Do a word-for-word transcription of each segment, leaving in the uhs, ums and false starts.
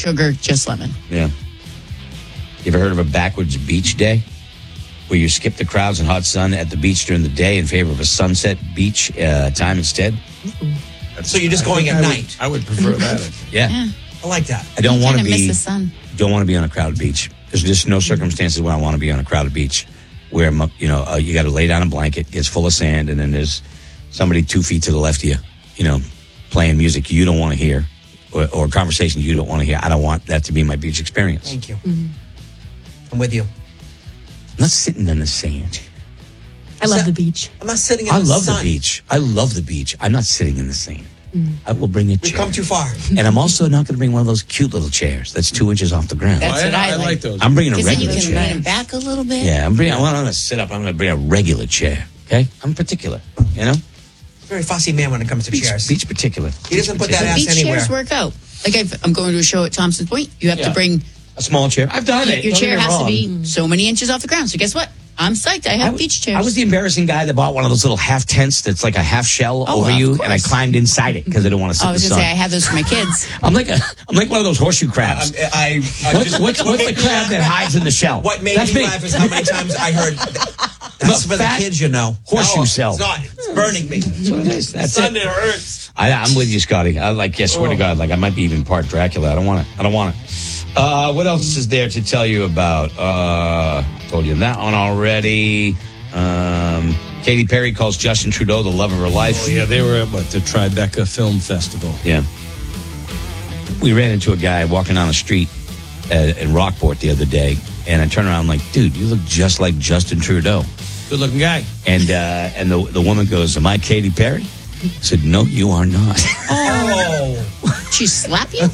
sugar, just lemon. Yeah. You ever heard of a backwards beach day? Where you skip the crowds and hot sun at the beach during the day in favor of a sunset beach uh, time instead? Mm-hmm. So you're just going at I night? Would, I would prefer that. Yeah. Yeah. I like that. I don't want to Kinda miss be. the sun. Don't want to be on a crowded beach. There's just no circumstances where I want to be on a crowded beach, where you know uh, you got to lay down a blanket, it's full of sand, and then there's somebody two feet to the left of you, you know, playing music you don't want to hear, or, or conversations you don't want to hear. I don't want that to be my beach experience. Thank you. Mm-hmm. I'm with you. I'm not sitting in the sand. I love the beach. I'm not sitting in I the love sun. the beach. I love the beach. I'm not sitting in the sand. Mm. I will bring a We've chair. come too far. And I'm also not going to bring one of those cute little chairs that's two inches off the ground. That's Oh, what I, I like. like those. I'm bringing a Because then you regular can chair. lean it back a little bit. Yeah, I'm bringing. I'm going to sit up. I'm going to bring a regular chair. Okay, I'm particular. You know, Very fussy man when it comes to beach, chairs. beach particular. He doesn't put that But ass beach anywhere. chairs work out. Like if I'm going to a show at Thompson Point, you have Yeah. to bring A small chair. I've done it. your Don't chair get me has to wrong. be so many inches off the ground. So guess what? I'm psyched. I have I was, beach chairs. I was the embarrassing guy that bought one of those little half tents that's like a half shell Oh, over of you, course. and I climbed inside it because I didn't want to sit I in was the going to sun. say I have those for my kids. I'm like a, I'm like one of those horseshoe crabs. Um, I, I what's, just, what's, what's the crab that hides in the shell? What made That's me me. laugh is how many times I heard, that's for the fat kids, you know. horseshoe no, cell. It's not. It's burning me. That's what it is. That's it. It hurts. I, I'm with you, Scotty. I like, yeah, swear to God, like I might be even part Dracula. I don't want it. I don't want it. Uh, what else is there to tell you about? Uh, told you that one already. Um, Katy Perry calls Justin Trudeau the love of her life. Oh, yeah, they were at what, the Tribeca Film Festival. Yeah. We ran into a guy walking down the street at, in Rockport the other day, and I turned around and I'm like, dude, you look just like Justin Trudeau. Good looking guy. And uh, and the the woman goes, am I Katy Perry? I said, no, you are not. Oh. She slap you?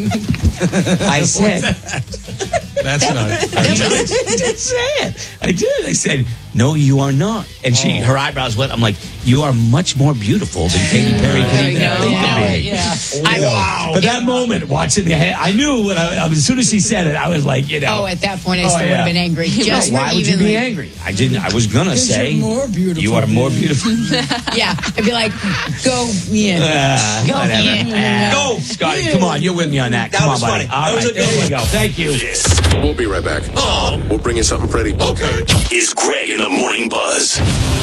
I said, That's not it. I did say it. I did. I said, no, you are not. And she, her eyebrows went. I'm like, you are much more beautiful than Katy Perry There can you even go. think Yeah, to be. yeah. I, Wow. But that moment, watching the head, I knew when I, as soon as she said it, I was like, you know. Oh, at that point, I Oh, still would yeah. have been angry. Just Why for would you even, be like- angry? I didn't. I was gonna say you're more beautiful You are more than- beautiful. Yeah, I'd be like, go in. Uh, Go whatever. in. Uh, Go. Scotty, come on, you're with me on that. That Come on, was buddy. funny. All That was right, a good there you one. go. Thank you. We'll be right back. Oh. We'll bring you something pretty. Okay. Is Greg in the Morning Buzz.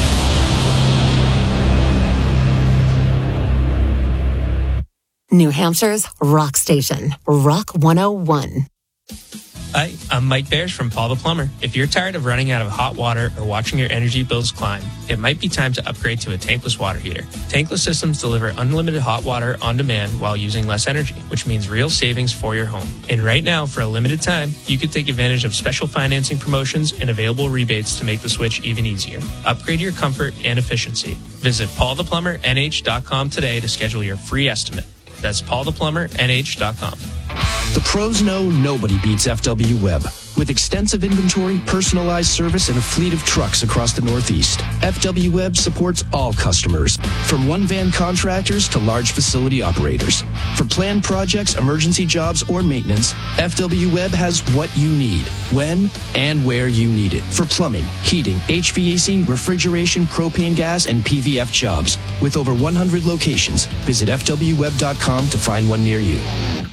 New Hampshire's rock station, Rock one oh one. Hi, I'm Mike Bears from Paul the Plumber. If you're tired of running out of hot water or watching your energy bills climb, it might be time to upgrade to a tankless water heater. Tankless systems deliver unlimited hot water on demand while using less energy, which means real savings for your home. And right now, for a limited time, you can take advantage of special financing promotions and available rebates to make the switch even easier. Upgrade your comfort and efficiency. Visit paul the plumber n h dot com today to schedule your free estimate. That's paul the plumber n h dot com. The pros know nobody beats F W Web. With extensive inventory, personalized service, and a fleet of trucks across the Northeast, F W Web supports all customers, from one-van contractors to large facility operators. For planned projects, emergency jobs, or maintenance, F W Web has what you need, when and where you need it. For plumbing, heating, H V A C, refrigeration, propane gas, and P V F jobs. With over one hundred locations, visit f w web dot com to find one near you.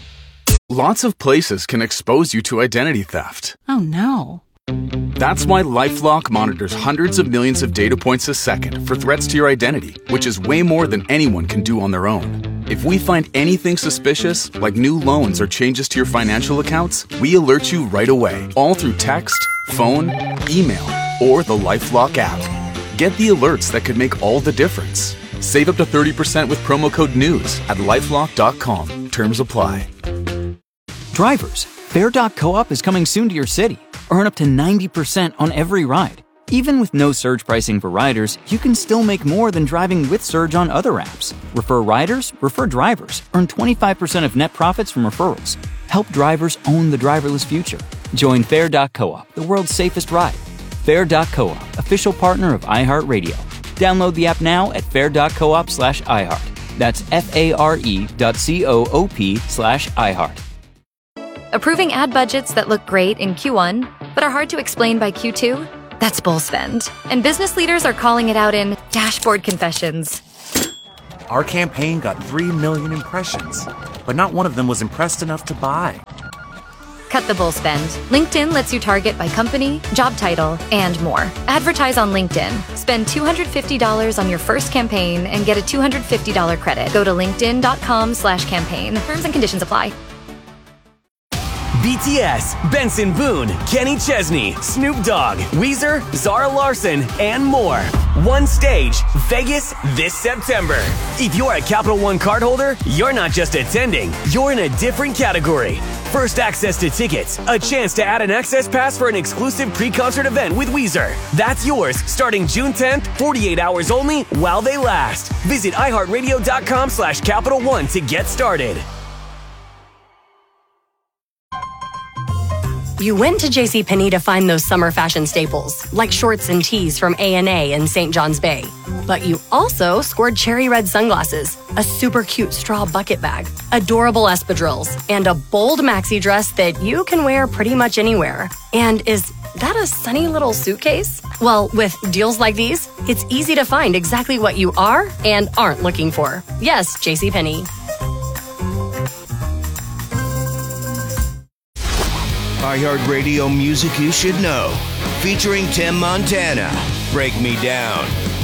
Lots of places can expose you to identity theft. Oh no. That's why LifeLock monitors hundreds of millions of data points a second for threats to your identity, which is way more than anyone can do on their own. If we find anything suspicious, like new loans or changes to your financial accounts, we alert you right away, all through text, phone, email, or the LifeLock app. Get the alerts that could make all the difference. Save up to thirty percent with promo code NEWS at lifelock dot com. Terms apply. Drivers, Fare dot coop is coming soon to your city. Earn up to ninety percent on every ride. Even with no surge pricing for riders, you can still make more than driving with Surge on other apps. Refer riders, refer drivers. Earn twenty-five percent of net profits from referrals. Help drivers own the driverless future. Join Fare dot coop, the world's safest ride. Fare dot coop, official partner of iHeartRadio. Download the app now at fare dot coop slash iHeart. That's F-A-R-E dot C-O-O-P slash iHeart. Approving ad budgets that look great in Q one, but are hard to explain by Q two? That's bull spend. And business leaders are calling it out in dashboard confessions. Our campaign got three million impressions, but not one of them was impressed enough to buy. cut the bull spend. LinkedIn lets you target by company, job title, and more. Advertise on LinkedIn. Spend two hundred fifty dollars on your first campaign and get a two hundred fifty dollars credit. Go to linkedin.com slash campaign. Terms and conditions apply. B T S, Benson Boone, Kenny Chesney, Snoop Dogg, Weezer, Zara Larson, and more. One stage, Vegas this September. If you're a Capital One cardholder, you're not just attending, you're in a different category. First access to tickets, a chance to add an access pass for an exclusive pre-concert event with Weezer. That's yours starting June tenth, forty-eight hours only while they last. Visit iHeartRadio.com slash Capital One to get started. You went to JCPenney to find those summer fashion staples, like shorts and tees from A and A in Saint John's Bay. But you also scored cherry red sunglasses, a super cute straw bucket bag, adorable espadrilles, and a bold maxi dress that you can wear pretty much anywhere. And is that a sunny little suitcase? Well, with deals like these, it's easy to find exactly what you are and aren't looking for. Yes, JCPenney. iHeartRadio music you should know. Featuring Tim Montana. Break Me Down.